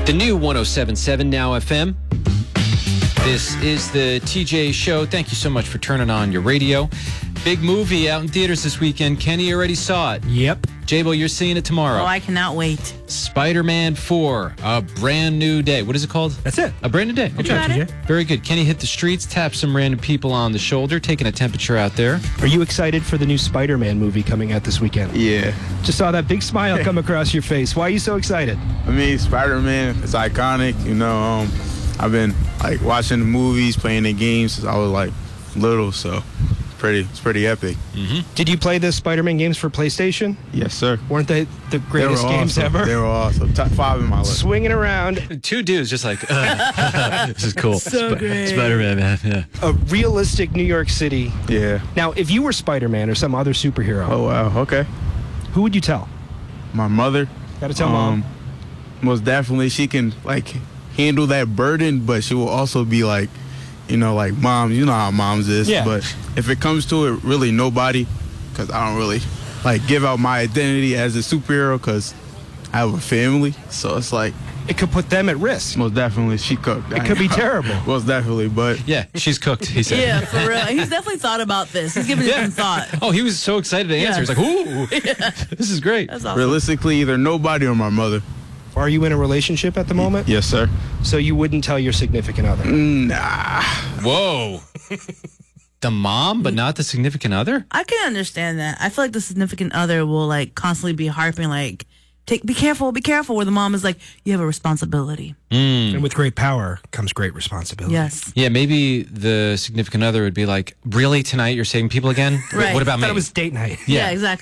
The new 107.7 Now FM. This is the TJ Show. Thank you so much for turning on your radio. Big movie out in theaters this weekend. Kenny already saw it. Yep. J-Bo, you're seeing it tomorrow. Oh, I cannot wait. Spider-Man 4, A Brand New Day. What is it called? That's it. A Brand New Day. Good job, TJ. Very good. Kenny hit the streets, tapped some random people on the shoulder, taking a temperature out there. Are you excited for the new Spider-Man movie coming out this weekend? Yeah. Just saw that big smile come across your face. Why are you so excited? I mean, Spider-Man is iconic. You know, I've been like watching the movies, playing the games since I was like little, so it's pretty epic. Mm-hmm. Did you play the Spider-Man games for PlayStation? Yes, sir. Weren't they the greatest games awesome. ever? They were awesome. Top 5 in my list. Swinging around. Two dudes just like, this is cool. So great. Spider-Man, man. Yeah. A realistic New York City. Yeah. Now, if you were Spider-Man or some other superhero, Oh, wow. Okay. who would you tell? My mother. Gotta tell Mom. Most definitely, she can like handle that burden, but she will also be like, you know, like moms. You know how moms is. Yeah. But if it comes to it, really nobody, because I don't really like give out my identity as a superhero because I have a family. So it's like It could put them at risk. most definitely she cooked. It could be terrible. Most definitely, but Yeah, she's cooked, he said. Yeah, for real. He's definitely thought about this. He's given it some thought. Oh, he was so excited to answer. Yeah. He's like, ooh, this is great. That's awesome. realistically, either nobody or my mother. Are you in a relationship at the moment? Yes, sir. So you wouldn't tell your significant other? Nah. Whoa. The mom, but not the significant other? I can understand that. I feel like the significant other will like constantly be harping like, be careful, where the mom is like, you have a responsibility. And with great power comes great responsibility. Yes. Yeah, maybe the significant other would be like, really, tonight you're saving people again? Right. What about I me? thought it was date night. Yeah, exactly.